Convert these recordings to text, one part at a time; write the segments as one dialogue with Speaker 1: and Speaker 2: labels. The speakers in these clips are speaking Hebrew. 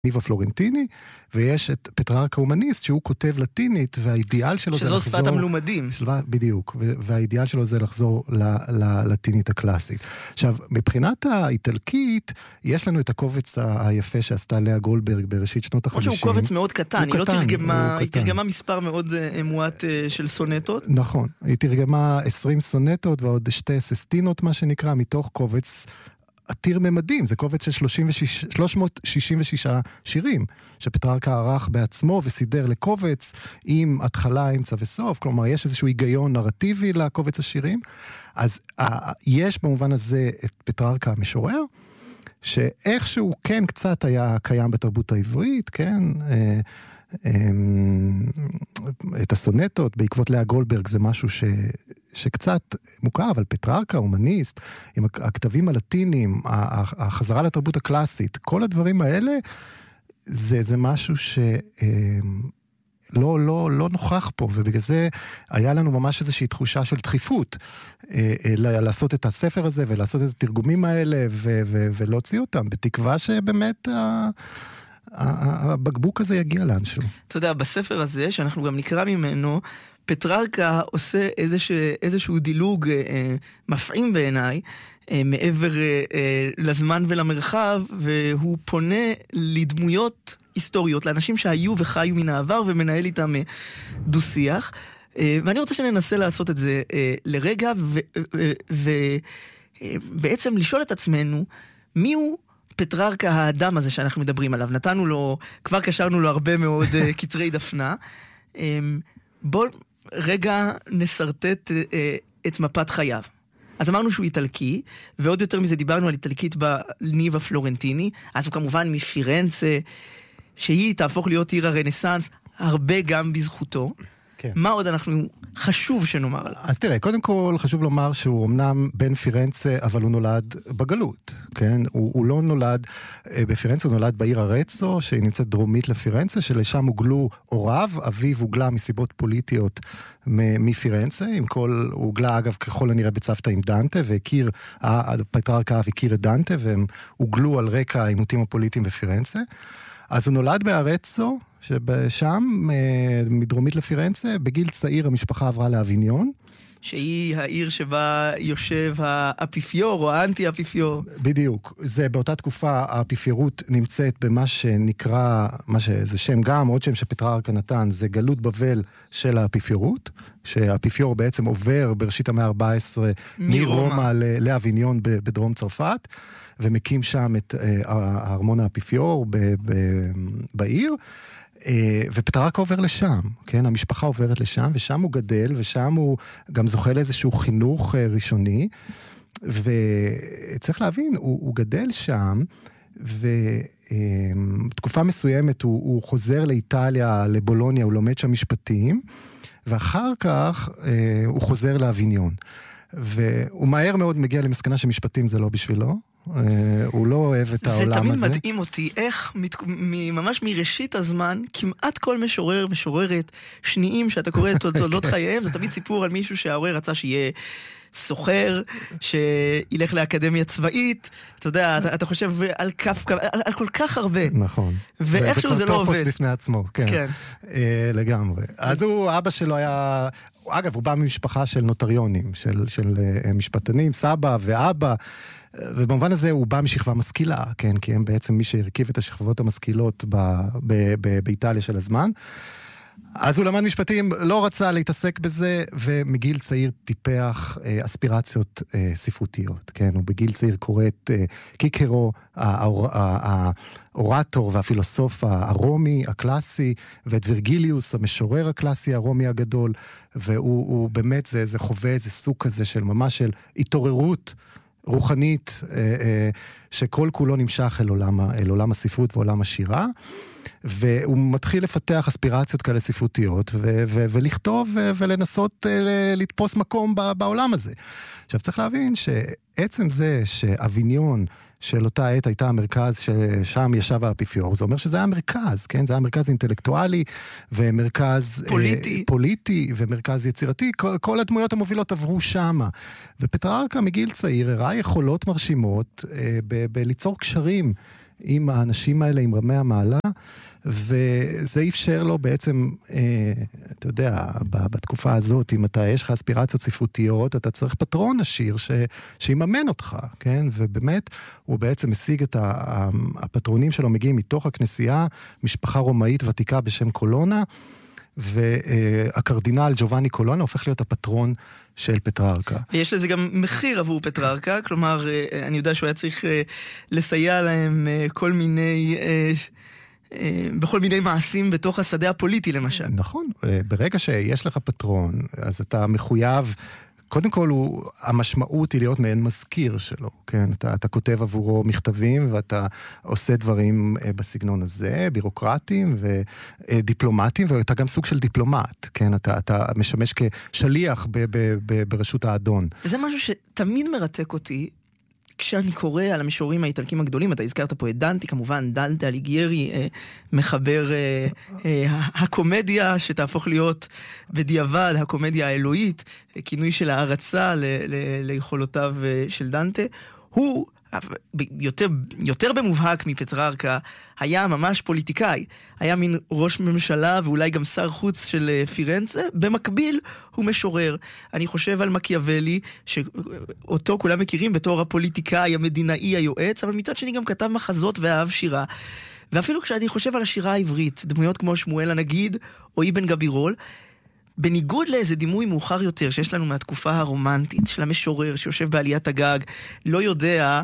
Speaker 1: ניבה פלורנטיני, ויש את פטרארקה הומניסט, שהוא כותב לטינית, והאידיאל שלו זה לחזור...
Speaker 2: שזו שפת המלומדים.
Speaker 1: בדיוק, והאידיאל שלו זה לחזור ללטינית הקלאסית. עכשיו, מבחינת האיטלקית, יש לנו את הקובץ היפה שעשתה לאה גולדברג בראשית שנות ה-50.
Speaker 2: שהוא קובץ מאוד קטן, היא לא תרגמה, היא תרגמה מספר מאוד מועט של סונטות.
Speaker 1: נכון, היא תרגמה 20 סונטות, ועוד 2 ססטינות, מה שנקרא, מתוך קובץ עתיר ממדים, זה קובץ של 366 שירים, שפטרארקה ערך בעצמו וסידר לקובץ עם התחלה, אמצע וסוף, כלומר יש איזשהו היגיון נרטיבי לקובץ השירים, אז יש במובן הזה את פטרארקה המשורר, שאיכשהו כן קצת היה קיים בתרבות העברית, כן, את הסונטות בעקבות לאה גולדברג זה משהו שקצת מוכר, אבל פטרארקה, הומניסט, עם הכתבים הלטיניים, החזרה לתרבות הקלאסית, כל הדברים האלה, זה משהו לא נוכח פה, ובגלל זה היה לנו ממש איזושהי תחושה של דחיפות, לעשות את הספר הזה, ולעשות את התרגומים האלה, ולהוציא אותם, בתקווה שבאמת הבקבוק הזה יגיע לאנשהו.
Speaker 2: אתה יודע, בספר הזה, שאנחנו גם נקרא ממנו, פטרארקה עושה איזשהו דילוג מפעים בעיניי, מעבר לזמן ולמרחב, והוא פונה לדמויות היסטוריות, לאנשים שהיו וחיו מן העבר, ומנהל איתם דו-שיח. ואני רוצה שננסה לעשות את זה לרגע, ובעצם לשאול את עצמנו, מי הוא פטרארקה האדם הזה שאנחנו מדברים עליו? נתנו לו, כבר קשרנו לו הרבה מאוד קטרי דפנה. בואו רגע נסרטט את מפת חייו. אז אמרנו שהוא איטלקי, ועוד יותר מזה דיברנו על איטלקית בניבה פלורנטיני, אז הוא כמובן מפירנצה, שהיא תהפוך להיות עיר הרנסנס, הרבה גם בזכותו. כן. מה עוד חשוב שנאמר עליו?
Speaker 1: אז תראה, קודם כל חשוב לומר שהוא אמנם בן פירנצה, אבל הוא נולד בגלות, כן? הוא לא נולד בפירנצה, הוא נולד בעיר ארצו, שהיא נמצאת דרומית לפירנצה, שלשם הוגלו הוריו, אביו הוגלה מסיבות פוליטיות מפירנצה, הוא הוגלה אגב ככל הנראה בצוותא עם דנטה, פטרארקה הכיר את דנטה, והם הוגלו על רקע העימותים הפוליטיים בפירנצה. אז הוא נולד בארצו, שבשם, מדרומית לפירנצה, בגיל צעיר המשפחה עברה לאביניון.
Speaker 2: שהיא העיר שבה יושב האפיפיור או האנטי-אפיפיור.
Speaker 1: בדיוק. זה באותה תקופה האפיפיורות נמצאת במה שנקרא, זה שם גם, עוד שם שפטרארקה נתן, זה גלות בבל של האפיפיורות, שהאפיפיור בעצם עובר בראשית המאה ה-14 מרומא לאביניון בדרום צרפת, ומקים שם את הארמון האפיפיור בעיר, ופטרארקה עובר לשם, כן? המשפחה עוברת לשם, ושם הוא גדל, ושם הוא גם זוכה לאיזשהו חינוך ראשוני, וצריך להבין, הוא גדל שם, ותקופה מסוימת הוא חוזר לאיטליה, לבולוניה, הוא לומד שם משפטים, ואחר כך הוא חוזר לאביניון. והוא מהר מאוד מגיע למסקנה שמשפטים זה לא בשבילו, הוא לא אוהב את העולם הזה.
Speaker 2: זה תמיד מדהים אותי, איך ממש מראשית הזמן, כמעט כל משורר, משוררת, שניים שאתה קורא את תולדות חייהם, זה תמיד סיפור על מישהו שההורה רצה שיהיה סוחר, שילך לאקדמיה צבאית, אתה יודע, אתה חושב על קפקא, על כל כך הרבה.
Speaker 1: נכון.
Speaker 2: ואיכשהו זה לא עובד.
Speaker 1: זה כבר טופוס בפני עצמו, כן. לגמרי. אז אבא שלו היה, אגב, הוא בא ממשפחה של נוטריונים, של משפטנים, סבא ואבא, ובמובן הזה הוא בא משכבה משכילה, כן, כי הם בעצם מי שהרכיב את השכבות המשכילות באיטליה של הזמן. אז הוא למד משפטים, לא רצה להתעסק בזה, ומגיל צעיר טיפח אספירציות ספרותיות, כן? הוא בגיל צעיר קורא את קיקרו, האורטור והפילוסוף הרומי הקלאסי, ואת וירגיליוס, המשורר הקלאסי הרומי הגדול, והוא באמת, זה חווה איזה סוג כזה של ממש של התעוררות רוחנית, שכל כולו נמשך אל עולם הספרות ועולם השירה, והוא מתחיל לפתח אספירציות כאלה ספרותיות, ולכתוב ולנסות לתפוס מקום בעולם הזה. עכשיו צריך להבין שעצם זה שאביניון, של אותה עת הייתה המרכז ששם ישב האפיפיור, זה אומר שזה היה מרכז, כן? זה היה מרכז אינטלקטואלי ומרכז פוליטי ומרכז יצירתי, כל הדמויות המובילות עברו שמה. ופטרארקה מגיל צעיר הראה יכולות מרשימות בליצור קשרים עם האנשים האלה, עם רמי המעלה, וזה אפשר לו בעצם, אתה יודע, בתקופה הזאת, אם יש לך אספירציות ספרותיות, אתה צריך פטרון עשיר שיממן אותך, כן? ובאמת, הוא בעצם השיג את הפטרונים שלו, מגיעים מתוך הכנסייה, משפחה רומאית ותיקה בשם קולונה, והקרדינל ג'ובאני קולונה הופך להיות הפטרון של פטרארקה.
Speaker 2: ויש לזה גם מחיר עבור פטרארקה, כלומר, אני יודע שהוא היה צריך לסייע להם בכל מיני מעשים בתוך השדה הפוליטי למשל.
Speaker 1: נכון, ברגע שיש לך פטרון, אז אתה מחויב, קודם כל המשמעות היא להיות מעין מזכיר שלו, כן? אתה כותב עבורו מכתבים, ואתה עושה דברים בסגנון הזה, בירוקרטיים ודיפלומטיים, ואתה גם סוג של דיפלומט, כן? אתה משמש כשליח ברשות האדון.
Speaker 2: וזה משהו שתמיד מרתק אותי, כשאני קורא על המשוררים האיטלקים הגדולים, אתה הזכרת פה את דנטה, כמובן דנטה אליגיירי, מחבר הקומדיה שתהפוך להיות בדיעבד, הקומדיה האלוהית, כינוי של הערצה ליכולותיו של דנטה, הוא יותר במובהק מפטרארקה, היה ממש פוליטיקאי, היה מין ראש ממשלה ואולי גם שר חוץ של פירנצה, במקביל הוא משורר. אני חושב על מקיאוולי, שאותו כולם מכירים בתור הפוליטיקאי, המדינאי, היועץ, אבל מצד שני גם כתב מחזות ואהב שירה. ואפילו כשאני חושב על השירה העברית, דמויות כמו שמואל הנגיד או אבן גבירול, בניגוד לאיזה דימוי מאוחר יותר שיש לנו מהתקופה הרומנטית של המשורר שיושב בעליית הגג, לא יודע,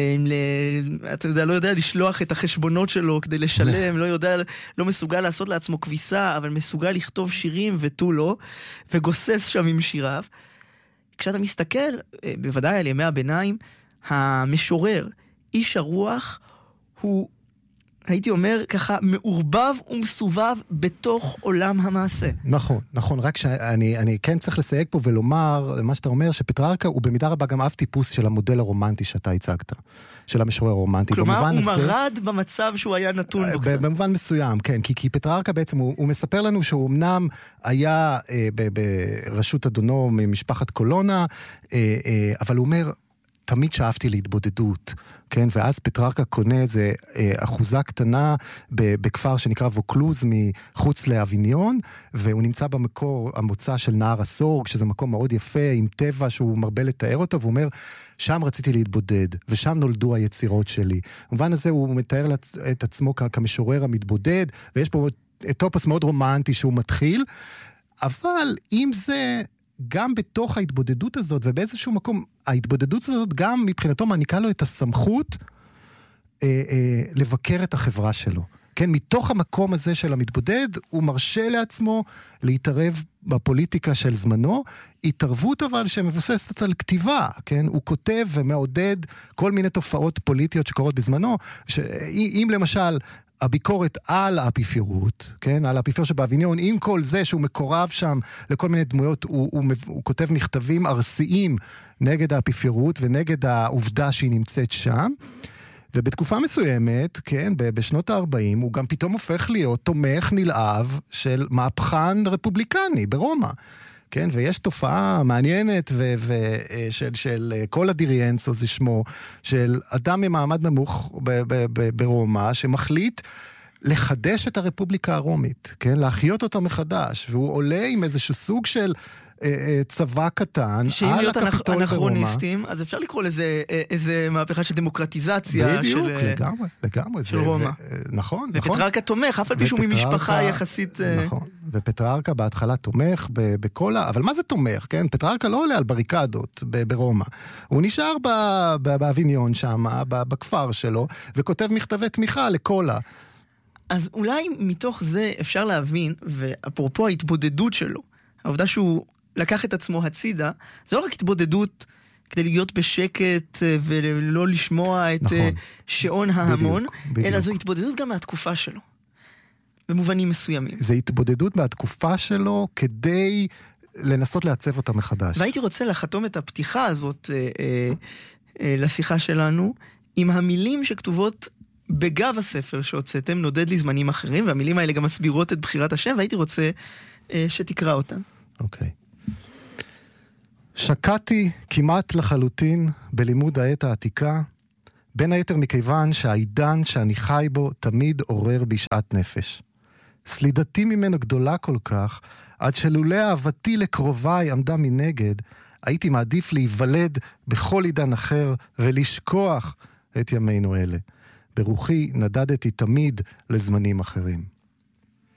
Speaker 2: לא יודע לשלוח את החשבונות שלו כדי לשלם, לא מסוגל לעשות לעצמו כביסה, אבל מסוגל לכתוב שירים ותו לא, וגוסס שם עם שיריו. כשאתה מסתכל, בוודאי על ימי הביניים, המשורר, איש הרוח, הוא הייתי אומר ככה, מעורבב ומסובב בתוך עולם המעשה.
Speaker 1: נכון, נכון, רק שאני כן צריך לסייג פה ולומר, למה שאתה אומר, שפטרארקה הוא במידה רבה גם אב טיפוס של המודל הרומנטי שאתה הצגת, של המשורר הרומנטי.
Speaker 2: כלומר, הוא מרד במצב שהוא היה נתון בו קצת.
Speaker 1: במובן מסוים, כן, כי פטרארקה בעצם, הוא מספר לנו שהוא אמנם היה ברשות אדונו ממשפחת קולונה, אבל הוא אומר, תמיד שאפתי להתבודדות, כן? ואז פטרארקה קונה איזה אחוזה קטנה בכפר שנקרא ווקלוז מחוץ לאביניון, והוא נמצא במקור המוצא של נהר הסורג, שזה מקום מאוד יפה, עם טבע שהוא מרבה לתאר אותו, והוא אומר, שם רציתי להתבודד, ושם נולדו היצירות שלי. במובן הזה הוא מתאר את עצמו כמשורר המתבודד, ויש פה טופוס מאוד רומנטי שהוא מתחיל, אבל עם זה גם בתוך ההתבודדות הזאת, ובאיזשהו מקום, ההתבודדות הזאת גם מבחינתו מעניקה לו את הסמכות לבקר את החברה שלו. כן, מתוך המקום הזה של המתבודד, הוא מרשה לעצמו להתערב בפוליטיקה של זמנו, התערבות אבל שמבוססת על כתיבה, כן? הוא כותב ומעודד כל מיני תופעות פוליטיות שקורות בזמנו, אם למשל הביקורת על האפיפיורות, כן? על האפיפיור שבאביניון, עם כל זה שהוא מקורב שם לכל מיני דמויות, הוא כותב מכתבים ארסיים נגד האפיפיורות ונגד העובדה שהיא נמצאת שם, ובתקופה מסוימת, כן, בשנות ה-40, הוא גם פתאום הופך להיות תומך נלהב של מהפכן רפובליקני ברומא. כן, ויש תופעה מעניינת של כל הדיריאנסו, זה שמו, של אדם ממעמד נמוך ברומא, שמחליט לחדש את הרפובליקה הרומית, כן, להחיות אותה מחדש, והוא עולה עם איזשהו סוג של צבא קטן
Speaker 2: שאם להיות אנכרוניסטים, אז אפשר לקרוא לזה איזה מהפכה של דמוקרטיזציה
Speaker 1: בדיוק, לגמרי
Speaker 2: של רומא.
Speaker 1: נכון.
Speaker 2: ופטרארקה תומך, אף על פי שהוא ממשפחה יחסית.
Speaker 1: נכון, ופטרארקה בהתחלה תומך בכל אבל מה זה תומך, כן? פטרארקה לא עולה על בריקדות ברומא. הוא נשאר באביניון שם, בכפר שלו, וכותב מכתבי תמיכה לקולה.
Speaker 2: אז אולי מתוך זה אפשר להבין, ואפרופו ההתבודדות שלו, העובדה שהוא לקח את עצמו הצידה, זה לא רק התבודדות כדי להיות בשקט ולא לשמוע את שעון ההמון, אלא זו התבודדות גם מהתקופה שלו, במובנים מסוימים.
Speaker 1: זה התבודדות מהתקופה שלו כדי לנסות לעצב אותה מחדש.
Speaker 2: והייתי רוצה לחתום את הפתיחה הזאת לשיחה שלנו עם המילים שכתובות בגב הספר שהוצאתם, נודד לי זמנים אחרים, והמילים האלה גם מסבירות את בחירת השם, והייתי רוצה שתקרא אותן.
Speaker 1: אוקיי. שקעתי כמעט לחלוטין בלימוד העת העתיקה, בין היתר מכיוון שהעידן שאני חי בו תמיד עורר בשעת נפש. סלידתי ממנו גדולה כל כך, עד שלולא אהבתי לקרוביי עמדה מנגד, הייתי מעדיף להיוולד בכל עידן אחר ולשכוח את ימינו אלה. ברוחי נדדתי תמיד לזמנים אחרים.